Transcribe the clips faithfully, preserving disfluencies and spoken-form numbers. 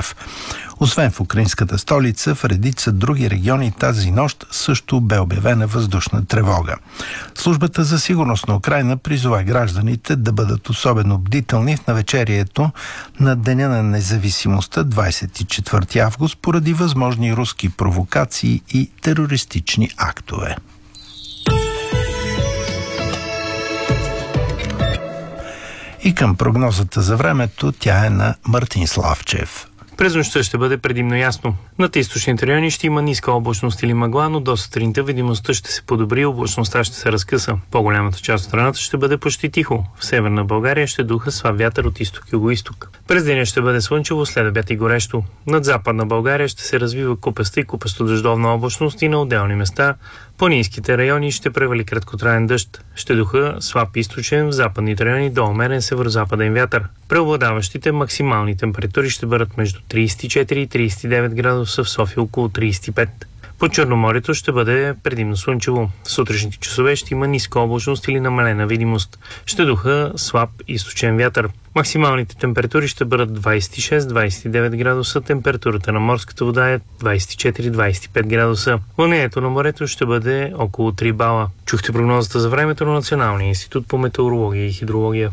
Киев. Освен в украинската столица, в редица други региони тази нощ също бе обявена въздушна тревога. Службата за сигурност на Украйна призова гражданите да бъдат особено бдителни в навечерието на Деня на независимостта, двадесет и четвърти август, поради възможни руски провокации и терористични актове. И към прогнозата за времето, тя е на Мартин Славчев. През нощта ще бъде предимно ясно. Над източните райони ще има ниска облачност или мъгла, но до сутринта видимостта ще се подобри и облачността ще се разкъса. По-голямата част от страната ще бъде почти тихо. В северна България ще духа слаб вятър от изток и югоизток. През деня ще бъде слънчево, след обяд и горещо. Над западна България ще се развива купеста и купесто-дъждовна облачност и на отделни места. Планинските райони ще превали краткотраен дъжд. Ще духа слаб източен, в западните райони до умерен северозападен вятър. Преобладаващите максимални температури ще бъдат между тридесет и четири и тридесет и девет градуса, в София около тридесет и пет. По Черноморието ще бъде предимно слънчево. В сутрешните часове ще има ниска облачност или намалена видимост. Ще духа слаб източен вятър. Максималните температури ще бъдат двадесет и шест до двадесет и девет градуса, температурата на морската вода е двадесет и четири до двадесет и пет градуса. Вълнението на морето ще бъде около три бала. Чухте прогнозата за времето на Националния институт по метеорология и хидрология.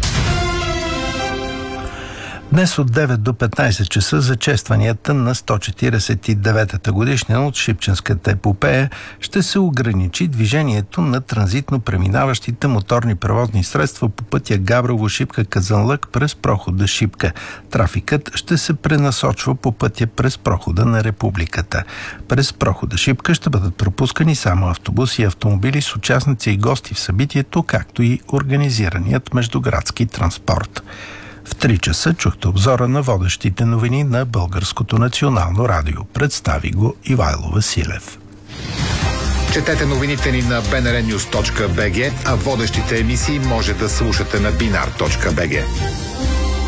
Днес от девет до петнадесет часа за честванията на сто четиридесет и деветата годишнина от Шипченската епопея ще се ограничи движението на транзитно преминаващите моторни превозни средства по пътя Габрово-Шипка-Казанлък през прохода Шипка. Трафикът ще се пренасочва по пътя през прохода на Републиката. През прохода Шипка ще бъдат пропускани само автобуси и автомобили с участници и гости в събитието, както и организираният междуградски транспорт. В три часа чухте обзора на водещите новини на Българското национално радио. Представи го Ивайло Василев. Четете новините ни на би ен ар нюз точка би джи, а водещите емисии може да слушате на бинар точка би джи.